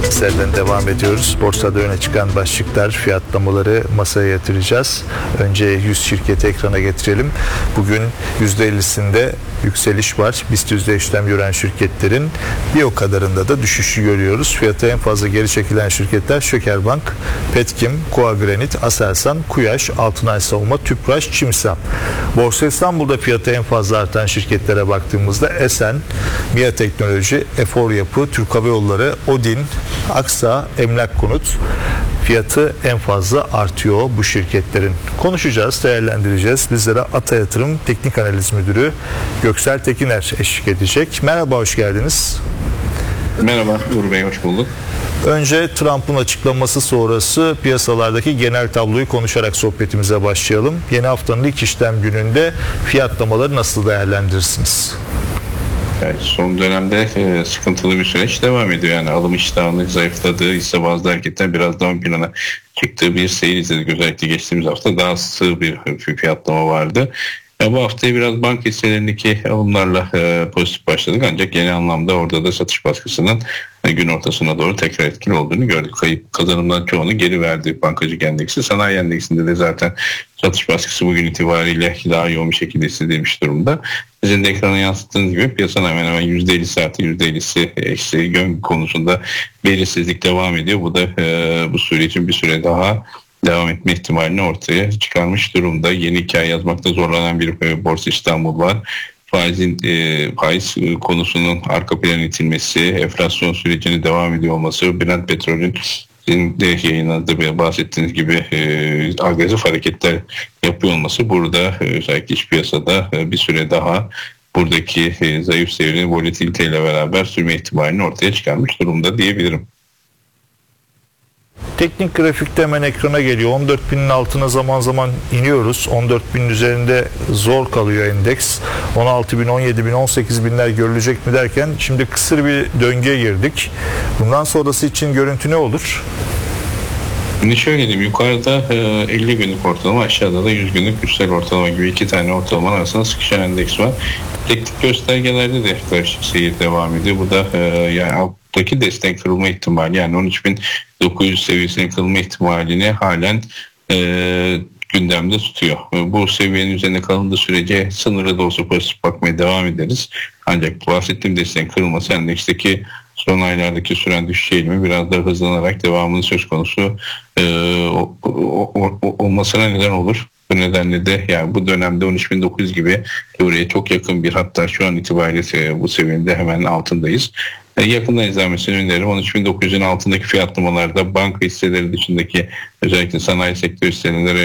Endekslerden devam ediyoruz. Borsada öne çıkan başlıklar, fiyatlamaları masaya yatıracağız. Önce 100 şirketi ekrana getirelim. Bugün %50'sinde yükseliş var. BIST işlem gören şirketlerin bir o kadarında da düşüşü görüyoruz. Fiyata en fazla geri çekilen şirketler Şekerbank, Petkim, Koagranit, Aselsan, Kuyaş, Altınay Savunma, Tüpraş, Çimsa. Borsa İstanbul'da fiyata en fazla artan şirketlere baktığımızda Esen, MİA Teknoloji, Efor Yapı, Türk Hava Yolları, Odin, Aksa, Emlak Konut fiyatı en fazla artıyor bu şirketlerin. Konuşacağız, değerlendireceğiz. Bizlere Ata Yatırım Teknik Analiz Müdürü Göksel Tekiner eşlik edecek. Merhaba, hoş geldiniz. Merhaba Uğur Bey, hoş bulduk. Önce Trump'ın açıklaması sonrası piyasalardaki genel tabloyu konuşarak sohbetimize başlayalım. Yeni haftanın ilk işlem gününde fiyatlamaları nasıl değerlendirirsiniz? Evet, son dönemde sıkıntılı bir süreç devam ediyor. Yani alım iştahının zayıfladığı, hisse bazlı hareketler biraz daha ön plana çıktığı bir seyir izledik. Özellikle geçtiğimiz hafta daha sığ bir fiyatlama vardı. Bu haftayı biraz banka hisselerindeki alımlarla pozitif başladık, ancak genel anlamda orada da satış baskısının gün ortasına doğru tekrar etkili olduğunu gördük. Kayıp kazanımların çoğunu geri verdi bankacılık endeksi. Sanayi endeksinde de zaten satış baskısı bugün itibariyle daha yoğun bir şekilde hissedilmiş durumda. Sizin de ekrana yansıttığınız gibi piyasanın hemen hemen %50'si artı %50'si eksi yön konusunda belirsizlik devam ediyor. Bu da bu sürecin bir süre daha devam etme ihtimalini ortaya çıkarmış durumda. Yeni hikaye yazmakta zorlanan bir Borsa İstanbul var. Faiz konusunun arka plana itilmesi, enflasyon sürecinin devam ediyor olması, Brent petrolün sizin de yayınlarda ve bahsettiğiniz gibi agresif hareketler yapıyor olması burada özellikle iç piyasada bir süre daha buradaki zayıf seviyenin volatiliteyle beraber sürme ihtimalini ortaya çıkarmış durumda diyebilirim. Teknik grafikte hemen ekrana geliyor. 14.000'in altına zaman zaman iniyoruz. 14.000'in üzerinde zor kalıyor endeks. 16.000, 17.000, 18.000'ler görülecek mi derken şimdi kısır bir döngüye girdik. Bundan sonrası için görüntü ne olur? Şimdi şöyle diyeyim, yukarıda 50 günlük ortalama, aşağıda da 100 günlük üstel ortalama gibi iki tane ortalama arasında sıkışan endeks var. Teknik göstergelerde de karışık seyir devam ediyor. Bu da yani alttaki destek kırılma ihtimali, yani 13.900 seviyesinin kırılma ihtimalini halen gündemde tutuyor. Bu seviyenin üzerine kalındığı sürece sınırlı da olsa pozitif bakmaya devam ederiz. Ancak bahsettiğim desteğin kırılması endeksteki son aylardaki süren düşüş eğilimi biraz daha hızlanarak devamının söz konusu olmasına neden olur. Bu nedenle de yani bu dönemde 13.900 gibi oraya çok yakın bir, hatta şu an itibariyle bu seviyede hemen altındayız. Yakından izlenmesini öneririm. 13.900'ün altındaki fiyatlamalarda banka hisseleri dışındaki özellikle sanayi sektörü hisseleri